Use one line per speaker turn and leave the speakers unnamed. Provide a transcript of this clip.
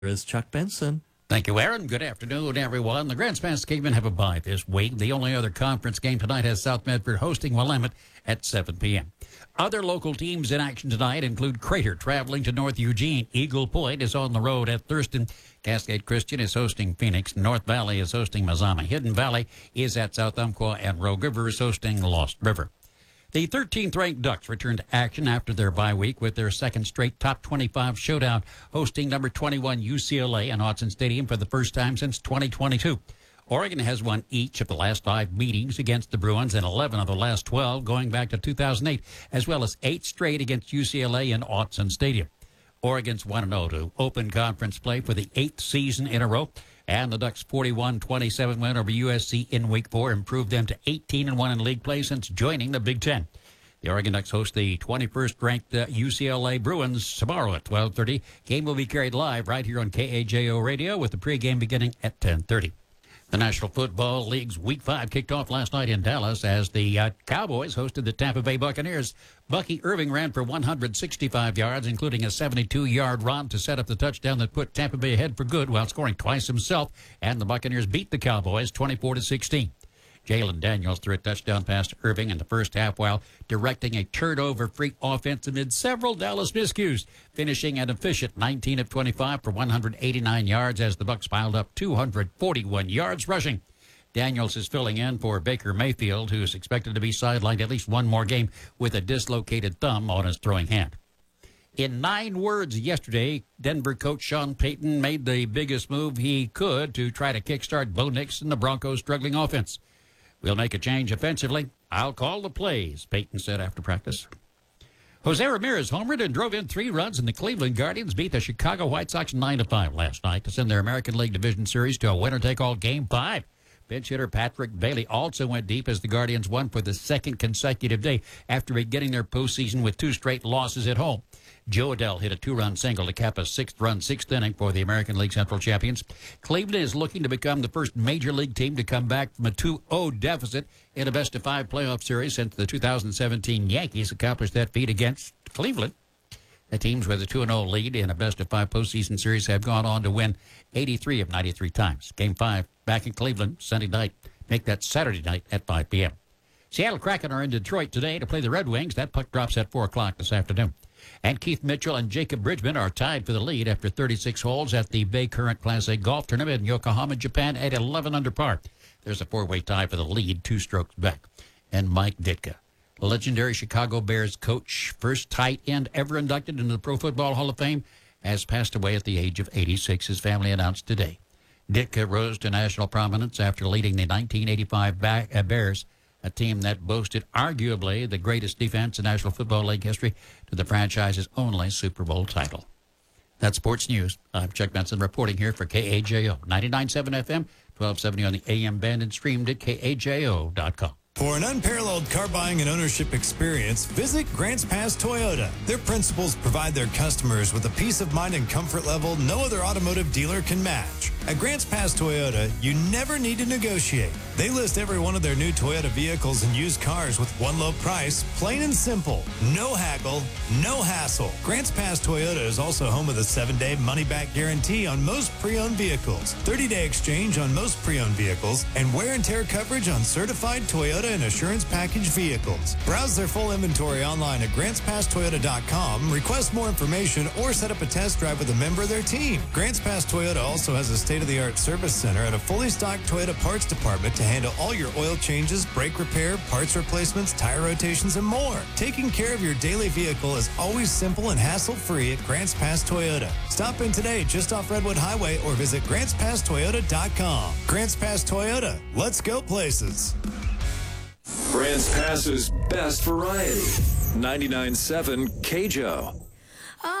Is Chuck Benson.
Thank you, Aaron. Good afternoon, everyone. The Grants Pass Cavemen have a bye this week. The only other conference game tonight has South Medford hosting Willamette at 7 p.m. Other local teams in action tonight include Crater traveling to North Eugene. Eagle Point is on the road at Thurston. Cascade Christian is hosting Phoenix. North Valley is hosting Mazama. Hidden Valley is at South Umpqua, and Rogue River is hosting Lost River. The 13th-ranked Ducks return to action after their bye week with their second straight top 25 showdown, hosting number 21 UCLA in Autzen Stadium for the first time since 2022. Oregon has won each of the last 5 meetings against the Bruins and 11 of the last 12 going back to 2008, as well as 8 straight against UCLA in Autzen Stadium. Oregon's 1-0 to open conference play for the 8th season in a row. And the Ducks' 41-27 win over USC in Week 4 improved them to 18-1 in league play since joining the Big Ten. The Oregon Ducks host the 21st-ranked UCLA Bruins tomorrow at 12:30. Game will be carried live right here on KAJO Radio with the pregame beginning at 10:30. The National Football League's Week 5 kicked off last night in Dallas as the Cowboys hosted the Tampa Bay Buccaneers. Bucky Irving ran for 165 yards, including a 72-yard run to set up the touchdown that put Tampa Bay ahead for good while scoring twice himself, and the Buccaneers beat the Cowboys 24-16. Jalen Daniels threw a touchdown pass to Irving in the first half while directing a turnover-free offense amid several Dallas miscues, finishing an efficient 19 of 25 for 189 yards as the Bucs piled up 241 yards rushing. Daniels is filling in for Baker Mayfield, who is expected to be sidelined at least one more game with a dislocated thumb on his throwing hand. In 9 words yesterday, Denver coach Sean Payton made the biggest move he could to try to kickstart Bo Nix and the Broncos' struggling offense. We'll make a change offensively. I'll call the plays, Payton said after practice. Jose Ramirez homered and drove in 3 runs, and the Cleveland Guardians beat the Chicago White Sox 9-5 last night to send their American League Division Series to a winner-take-all Game 5. Bench hitter Patrick Bailey also went deep as the Guardians won for the second consecutive day after beginning their postseason with 2 straight losses at home. Joe Adell hit a 2-run single to cap a 6th-run 6th inning for the American League Central champions. Cleveland is looking to become the first major league team to come back from a 2-0 deficit in a best-of-5 playoff series since the 2017 Yankees accomplished that feat against Cleveland. The teams with a 2-0 lead in a best-of-5 postseason series have gone on to win 83 of 93 times. Game 5 back in Cleveland Sunday night. Make that Saturday night at 5 p.m. Seattle Kraken are in Detroit today to play the Red Wings. That puck drops at 4 o'clock this afternoon. And Keith Mitchell and Jacob Bridgman are tied for the lead after 36 holes at the Bay Current Class A Golf Tournament in Yokohama, Japan at 11 under par. There's a 4-way tie for the lead, 2 strokes back. And Mike Ditka, legendary Chicago Bears coach, first tight end ever inducted into the Pro Football Hall of Fame, has passed away at the age of 86, his family announced today. Ditka rose to national prominence after leading the 1985 Bears, a team that boasted arguably the greatest defense in National Football League history, to the franchise's only Super Bowl title. That's sports news. I'm Chuck Benson reporting here for KAJO 99.7 FM, 1270 on the AM band, and streamed at KAJO.com.
For an unparalleled car buying and ownership experience, visit Grants Pass Toyota. Their principals provide their customers with a peace of mind and comfort level no other automotive dealer can match. At Grants Pass Toyota, you never need to negotiate. They list every one of their new Toyota vehicles and used cars with one low price, plain and simple. No haggle, no hassle. Grants Pass Toyota is also home of the 7-day money-back guarantee on most pre-owned vehicles, 30-day exchange on most pre-owned vehicles, and wear and tear coverage on certified Toyota and Assurance Package vehicles. Browse their full inventory online at GrantsPassToyota.com, request more information, or set up a test drive with a member of their team. Grants Pass Toyota also has a state-of-the-art service center and a fully stocked Toyota parts department to handle all your oil changes, brake repair, parts replacements, tire rotations, and more. Taking care of your daily vehicle is always simple and hassle-free at Grants Pass Toyota. Stop in today just off Redwood Highway or visit GrantsPassToyota.com. Grants Pass Toyota. Let's go places.
Grants Pass's best variety. 99.7 KJO.